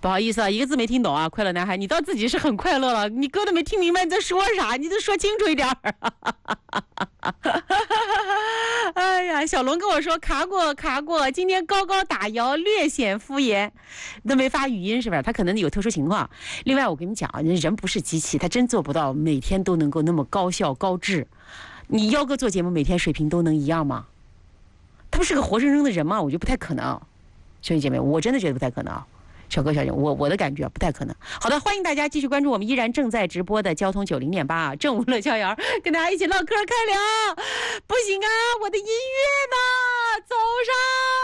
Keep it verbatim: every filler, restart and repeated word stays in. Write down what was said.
不好意思啊，一个字没听懂啊，快乐男孩，你倒自己是很快乐了，你哥都没听明白你在说啥，你得说清楚一点儿。哎呀，小龙跟我说卡过卡过，今天高高打腰，略显敷衍，都没发语音是吧？他可能有特殊情况。另外，我跟你讲啊，人不是机器，他真做不到每天都能够那么高效高质。你幺哥做节目每天水平都能一样吗？他不是个活生生的人吗？我觉得不太可能。兄弟姐妹，我真的觉得不太可能。小哥小姐，我我的感觉不太可能。好的，欢迎大家继续关注我们依然正在直播的交通九零点八正午乐逍遥，跟大家一起唠嗑开聊。不行啊，我的音乐呢？走上。